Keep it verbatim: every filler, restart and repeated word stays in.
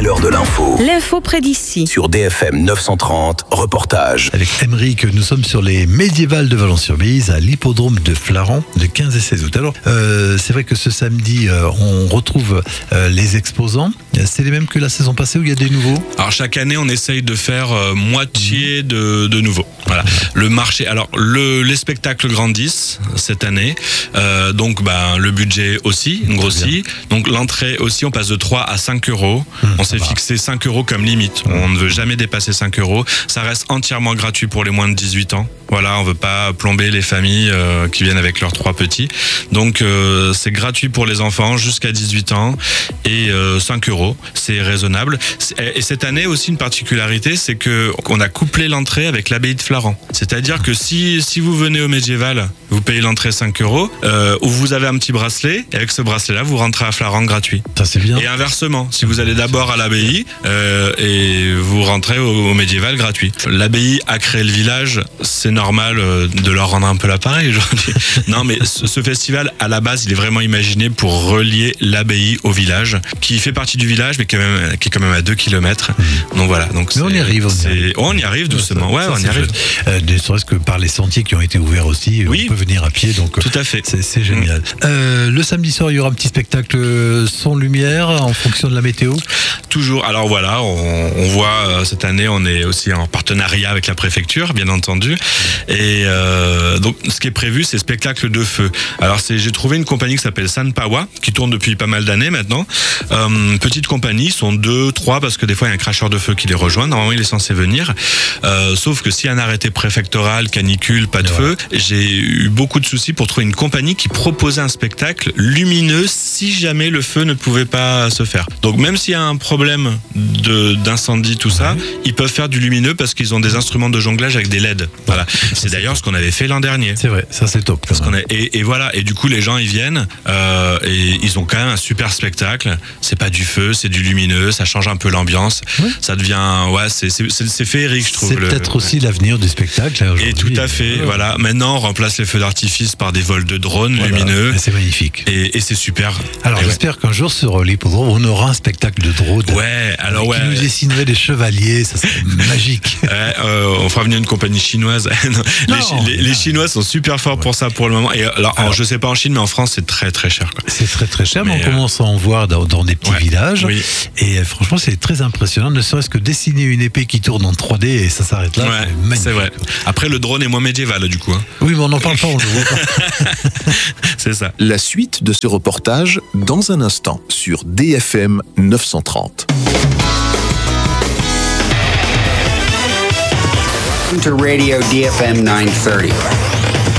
l'heure de l'info. L'info près d'ici. Sur D F M neuf cent trente, reportage. Avec Émeric, nous sommes sur les médiévales de Valence-sur-Bise, à l'hippodrome de Flaran, de quinze et seize août. Alors, euh, c'est vrai que ce samedi, euh, on retrouve euh, les exposants. C'est les mêmes que la saison passée ou il y a des nouveaux ? Alors, chaque année, on essaye de faire euh, moitié de, de nouveaux. Voilà. Le marché. Alors, le, les spectacles grandissent cette année. Euh, donc, bah, le budget aussi grossit. Donc, l'entrée aussi, on passe de trois à cinq euros. Hum, on s'est va. fixé cinq euros comme limite. On ne veut jamais dépasser cinq euros. Ça reste entièrement gratuit pour les moins de dix-huit ans. Voilà, on veut pas plomber les familles euh, qui viennent avec leurs trois petits. Donc, euh, c'est gratuit pour les enfants jusqu'à dix-huit ans et euh, cinq euros. C'est raisonnable. Et cette année aussi, une particularité, c'est que on a couplé l'entrée avec l'abbaye de Flaran. C'est-à-dire que si, si vous venez au médiéval, vous payez l'entrée cinq euros, euh, ou vous avez un petit bracelet, et avec ce bracelet-là, vous rentrez à Flaran gratuit. Ça, c'est bien. Et inversement, si vous allez d'abord à l'abbaye, euh, et vous rentrez au, au médiéval gratuit. L'abbaye a créé le village, c'est normal euh, de leur rendre un peu l'appareil aujourd'hui. Non, mais ce, ce festival, à la base, il est vraiment imaginé pour relier l'abbaye au village, qui fait partie du village, mais qui est quand même, qui est quand même à deux kilomètres. Mmh. Donc voilà. Donc mais on y arrive. On y arrive, on y arrive doucement. Ouais, ça, on y arrive. Euh, ne serait-ce que par les sentiers qui ont été ouverts aussi, oui, on peut venir à pied. Donc tout à fait. C'est, c'est génial. Mmh. Euh, le samedi soir, il y aura un petit spectacle son lumière en fonction de la météo. Toujours. Alors voilà, on, on voit euh, cette année, on est aussi en partenariat avec la préfecture, bien entendu. Et euh, donc, ce qui est prévu, c'est spectacle de feu. Alors, c'est, j'ai trouvé une compagnie qui s'appelle Sanpawa, qui tourne depuis pas mal d'années maintenant. Euh, petite compagnie, ils sont deux, trois, parce que des fois, il y a un cracheur de feu qui les rejoint. Normalement, il est censé venir. Euh, sauf que s'il y a un arrêté préfectoral, canicule, pas de ouais. feu, j'ai eu beaucoup de soucis pour trouver une compagnie qui proposait un spectacle lumineux si jamais le feu ne pouvait pas se faire. Donc, même s'il y a un problème de, d'incendie, tout ça, ouais. ils peuvent faire du lumineux parce qu'ils ont des instruments de jonglage avec des L E D. Voilà. C'est d'ailleurs ce qu'on avait fait l'an dernier. C'est vrai, ça c'est top. Parce qu'on a, et, et voilà, et du coup les gens ils viennent euh, et ils ont quand même un super spectacle. C'est pas du feu, c'est du lumineux, ça change un peu l'ambiance. Oui. Ça devient, ouais, c'est, c'est, c'est, c'est féerique, je trouve. C'est le, peut-être aussi ouais. l'avenir du spectacle. Hein, et tout à fait, ouais. voilà. Maintenant on remplace les feux d'artifice par des vols de drones voilà. lumineux. Et c'est magnifique. Et, et c'est super. Alors et j'espère ouais. qu'un jour sur l'hippodrome on aura un spectacle de drone. Ouais, alors ouais. Qui nous dessinerait des chevaliers, ça serait magique. Ouais, euh, on fera venir une compagnie chinoise. non, les, les, les Chinois sont super forts ouais. pour ça pour le moment. Et alors, alors, je sais pas en Chine, mais en France, c'est très très cher. Quoi. C'est très très cher, mais, mais on euh... commence à en voir dans, dans des petits ouais. villages. Oui. Et euh, franchement, c'est très impressionnant. Ne serait-ce que dessiner une épée qui tourne en trois D et ça s'arrête là. Ouais, c'est magnifique. C'est vrai. Après, le drone est moins médiéval, du coup. Hein. Oui, mais on n'en parle pas, on le voit pas. C'est ça. La suite de ce reportage dans un instant sur D F M neuf cent trente. To Radio D F M nine thirty.